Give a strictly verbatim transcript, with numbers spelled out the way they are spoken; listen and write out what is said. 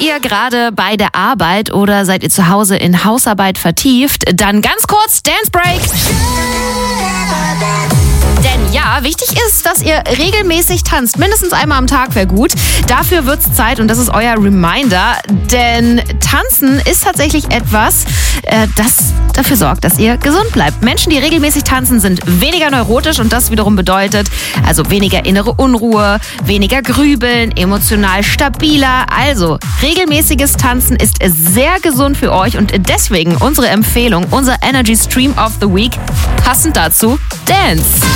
ihr gerade bei der Arbeit oder seid ihr zu Hause in Hausarbeit vertieft? Dann ganz kurz Dance Break. Denn ja, wichtig ist, dass ihr regelmäßig tanzt. Mindestens einmal am Tag wäre gut. Dafür wird's Zeit und das ist euer Reminder. Denn Tanzen ist tatsächlich etwas, äh, das dafür sorgt, dass ihr gesund bleibt. Menschen, die regelmäßig tanzen, sind weniger neurotisch und das wiederum bedeutet, also weniger innere Unruhe, weniger Grübeln, emotional stabiler. Also regelmäßiges Tanzen ist sehr gesund für euch und deswegen unsere Empfehlung, unser Energy Stream of the Week, passend dazu, Dance.